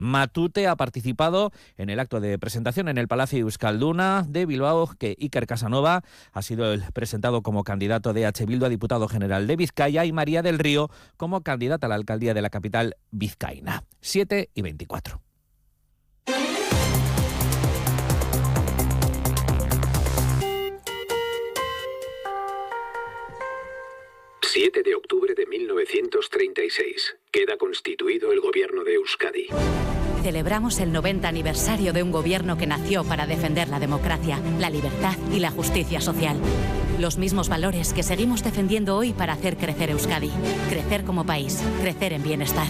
Matute ha participado en el acto de presentación en el Palacio Euskalduna de Bilbao, que Iker Casanova ha sido el presentado como candidato de EH Bildu a diputado general de Vizcaya y María del Río como candidata a la alcaldía de la capital vizcaína. 7:24. 7 de octubre de 1936. Queda constituido el gobierno de Euskadi. Celebramos el 90 aniversario de un gobierno que nació para defender la democracia, la libertad y la justicia social. Los mismos valores que seguimos defendiendo hoy para hacer crecer Euskadi. Crecer como país, crecer en bienestar.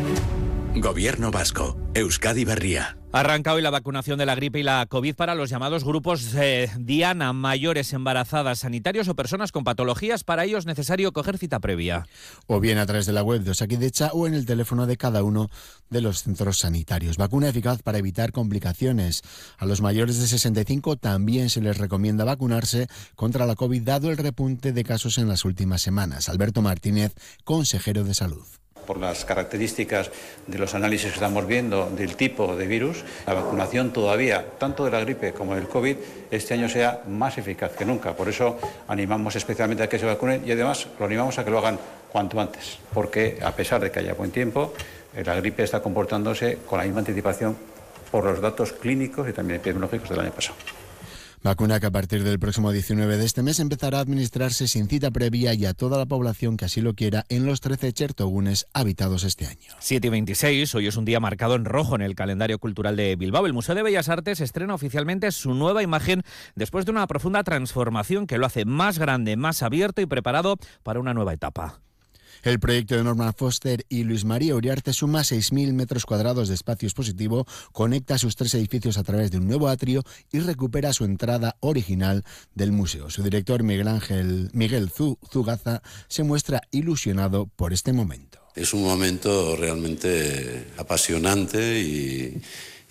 Gobierno vasco. Euskadi Berria. Arranca hoy la vacunación de la gripe y la COVID para los llamados grupos diana, mayores, embarazadas, sanitarios o personas con patologías. Para ello es necesario coger cita previa. O bien a través de la web de Osakidetza o en el teléfono de cada uno de los centros sanitarios. Vacuna eficaz para evitar complicaciones. A los mayores de 65 también se les recomienda vacunarse contra la COVID, dado el repunte de casos en las últimas semanas. Alberto Martínez, consejero de Salud. Por las características de los análisis que estamos viendo del tipo de virus, la vacunación todavía, tanto de la gripe como del COVID, este año sea más eficaz que nunca. Por eso animamos especialmente a que se vacunen y además lo animamos a que lo hagan cuanto antes, porque a pesar de que haya buen tiempo, la gripe está comportándose con la misma anticipación por los datos clínicos y también epidemiológicos del año pasado. Vacuna que a partir del próximo 19 de este mes empezará a administrarse sin cita previa y a toda la población que así lo quiera en los 13 chertogunes habitados este año. 7:26, hoy es un día marcado en rojo en el calendario cultural de Bilbao. El Museo de Bellas Artes estrena oficialmente su nueva imagen después de una profunda transformación que lo hace más grande, más abierto y preparado para una nueva etapa. El proyecto de Norman Foster y Luis María Uriarte suma 6.000 metros cuadrados de espacio expositivo, conecta sus 3 edificios a través de un nuevo atrio y recupera su entrada original del museo. Su director, Miguel Zugaza, se muestra ilusionado por este momento. Es un momento realmente apasionante y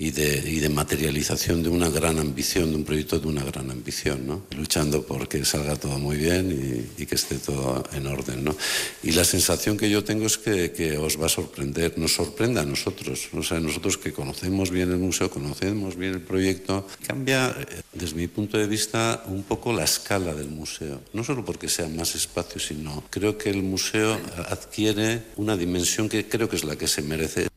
de materialización de una gran ambición, de un proyecto de una gran ambición, ¿no? Luchando por que salga todo muy bien y que esté todo en orden, ¿no? Y la sensación que yo tengo es que os va a sorprender, nos sorprende a nosotros, o sea, nosotros que conocemos bien el museo, conocemos bien el proyecto, cambia, desde mi punto de vista, un poco la escala del museo, no solo porque sea más espacio, sino creo que el museo adquiere una dimensión que creo que es la que se merece.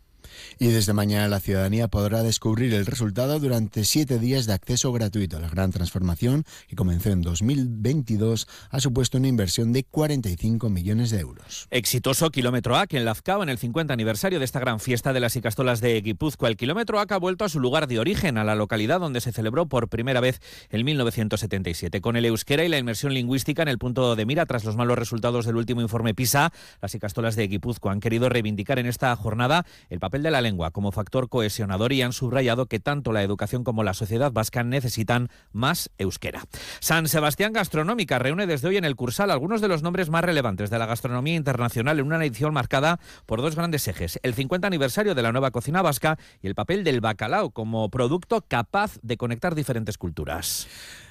Y desde mañana la ciudadanía podrá descubrir el resultado durante 7 días de acceso gratuito. La gran transformación, que comenzó en 2022, ha supuesto una inversión de 45 millones de euros. Exitoso kilómetro A, que en Lazkao, en el 50 aniversario de esta gran fiesta de las Ikastolas de Guipúzcoa. El kilómetro A ha vuelto a su lugar de origen, a la localidad donde se celebró por primera vez en 1977. Con el euskera y la inmersión lingüística en el punto de mira tras los malos resultados del último informe PISA, las Ikastolas de Guipúzcoa han querido reivindicar en esta jornada el papel de la lengua como factor cohesionador y han subrayado que tanto la educación como la sociedad vasca necesitan más euskera. San Sebastián Gastronómica reúne desde hoy en el Cursal algunos de los nombres más relevantes de la gastronomía internacional en una edición marcada por 2 grandes ejes: el 50 aniversario de la nueva cocina vasca y el papel del bacalao como producto capaz de conectar diferentes culturas.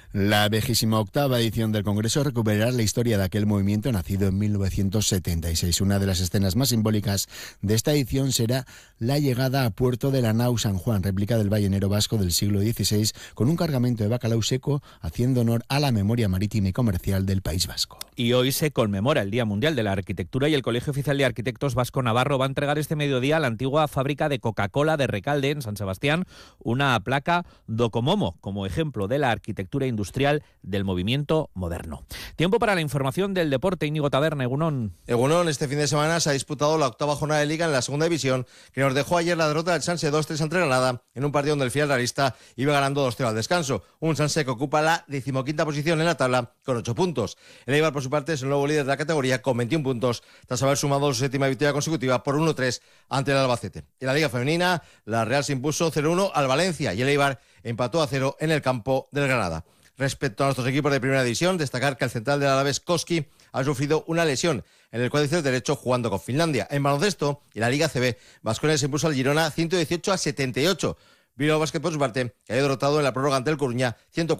La 28ª edición del Congreso recuperará la historia de aquel movimiento nacido en 1976. Una de las escenas más simbólicas de esta edición será la llegada a puerto de la nau San Juan, réplica del ballenero vasco del siglo XVI, con un cargamento de bacalao seco, haciendo honor a la memoria marítima y comercial del País Vasco. Y hoy se conmemora el Día Mundial de la Arquitectura y el Colegio Oficial de Arquitectos Vasco Navarro va a entregar este mediodía a la antigua fábrica de Coca-Cola de Recalde, en San Sebastián, una placa Docomomo, como ejemplo de la arquitectura industrial del movimiento moderno. Tiempo para la información del deporte. Íñigo Taberna, Egunon. Egunon, este fin de semana se ha disputado la 8ª jornada de Liga en la segunda división, que nos dejó ayer la derrota del Sanse 2-3 ante Granada, en un partido donde el fiel realista iba ganando 2-0 al descanso. Un Sanse que ocupa la 15ª posición en la tabla con 8 puntos. El Eibar, por su parte, es el nuevo líder de la categoría con 21 puntos, tras haber sumado su 7ª victoria consecutiva por 1-3 ante el Albacete. En la Liga Femenina, la Real se impuso 0-1 al Valencia y el Eibar empató a 0 en el campo del Granada. Respecto a nuestros equipos de primera división, destacar que el central del Alavés, Koski, ha sufrido una lesión en el cuádriceps derecho jugando con Finlandia. En baloncesto y la Liga CB, Baskonia se impuso al Girona 118-78. Bilbao Basket, por su parte, que había derrotado en la prórroga ante el Coruña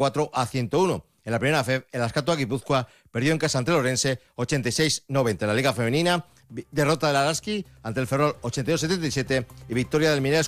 104-101. En la primera FEB, el Askato Guipúzcoa perdió en casa ante el Orense 86-90. En la Liga Femenina, derrota del Araski ante el Ferrol 82-77 y victoria del Mineros